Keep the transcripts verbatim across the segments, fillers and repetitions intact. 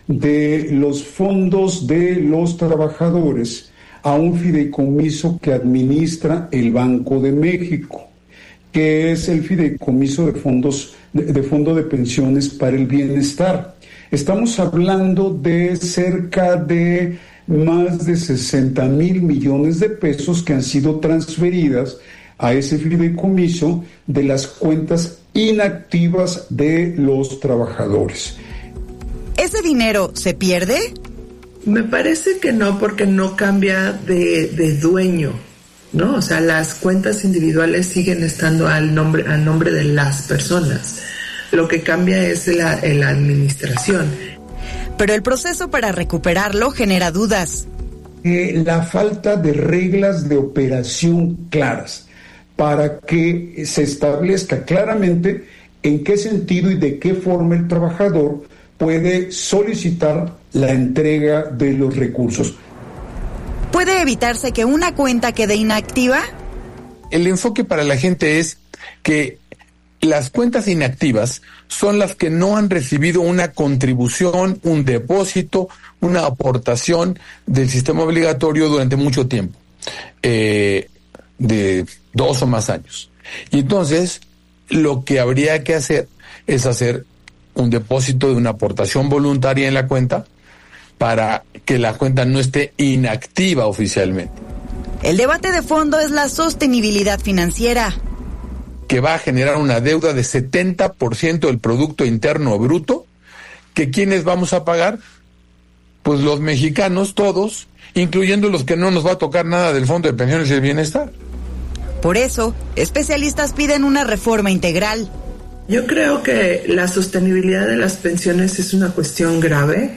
de los fondos de los trabajadores a un fideicomiso que administra el Banco de México, que es el fideicomiso de fondos de, de fondo de pensiones para el bienestar. Estamos hablando de cerca de más de sesenta mil millones de pesos que han sido transferidas a ese fideicomiso de las cuentas inactivas de los trabajadores. ¿Ese dinero se pierde? Me parece que no, porque no cambia de, de dueño, ¿no? O sea, las cuentas individuales siguen estando al nombre, al nombre de las personas. Lo que cambia es la, la administración. Pero el proceso para recuperarlo genera dudas. Eh, la falta de reglas de operación claras para que se establezca claramente en qué sentido y de qué forma el trabajador puede solicitar la entrega de los recursos. ¿Puede evitarse que una cuenta quede inactiva? El enfoque para la gente es que las cuentas inactivas son las que no han recibido una contribución, un depósito, una aportación del sistema obligatorio durante mucho tiempo, eh, de dos o más años. Y entonces, lo que habría que hacer es hacer un depósito de una aportación voluntaria en la cuenta para que la cuenta no esté inactiva oficialmente. El debate de fondo es la sostenibilidad financiera, que va a generar una deuda de setenta por ciento del Producto Interno Bruto, que ¿quiénes vamos a pagar? Pues los mexicanos, todos, incluyendo los que no nos va a tocar nada del Fondo de Pensiones y el Bienestar. Por eso, especialistas piden una reforma integral. Yo creo que la sostenibilidad de las pensiones es una cuestión grave.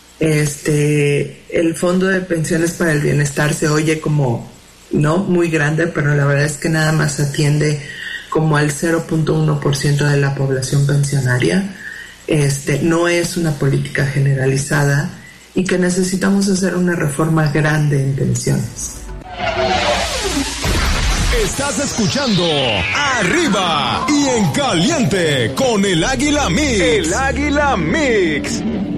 Este, el Fondo de Pensiones para el Bienestar se oye como, no muy grande, pero la verdad es que nada más atiende como al cero punto uno por ciento de la población pensionaria. Este, no es una política generalizada y que necesitamos hacer una reforma grande en pensiones. Estás escuchando Arriba y en Caliente con el Águila Mix. El Águila Mix.